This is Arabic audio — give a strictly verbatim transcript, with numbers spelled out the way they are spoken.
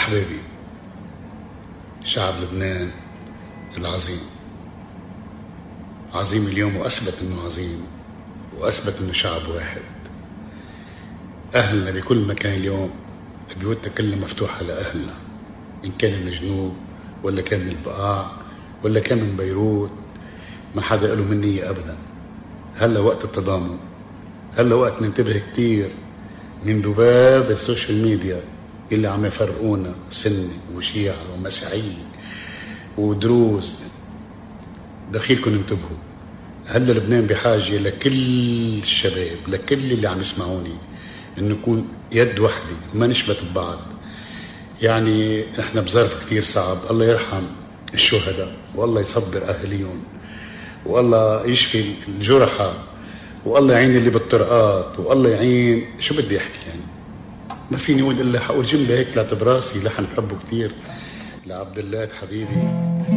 أحبابي، شعب لبنان العظيم عظيم اليوم، وأثبت أنه عظيم، وأثبت أنه شعب واحد. أهلنا بكل مكان اليوم، بيوتنا كلها مفتوحة لأهلنا، إن كان من الجنوب ولا كان من البقاع ولا كان من بيروت، ما حدا قاله من نية أبدا. هلا وقت التضامن، هلا وقت ننتبه كتير من ذباب السوشيال ميديا اللي عم يفرقونا سني وشيعة ومسيحية ودروز. دخيلكم انتبهوا، هلا لبنان بحاجة لكل الشباب، لكل اللي عم يسمعوني، انه نكون يد وحدة، ما نشبت ببعض. يعني نحن بظرف كتير صعب، الله يرحم الشهداء والله يصبر اهاليهم والله يشفي الجرحى والله يعين اللي بالطرقات والله يعين. شو بدي احكي يعني؟ ما فيني اقول الا حقول جمله هيك طلعت براسي، لحن بحبه كتير لعبد الله حبيبي.